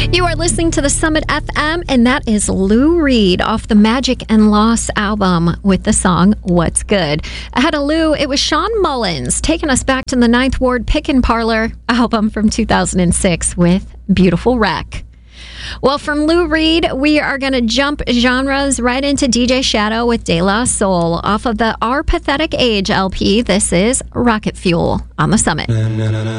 You are listening to the Summit FM, and that is Lou Reed off the Magic and Loss album with the song What's Good. Ahead of Lou, it was Sean Mullins taking us back to the Ninth Ward Pickin' Parlor album from 2006 with Beautiful Wreck. Well, from Lou Reed, we are going to jump genres right into DJ Shadow with De La Soul. Off of the Our Pathetic Age LP, this is Rocket Fuel on the Summit.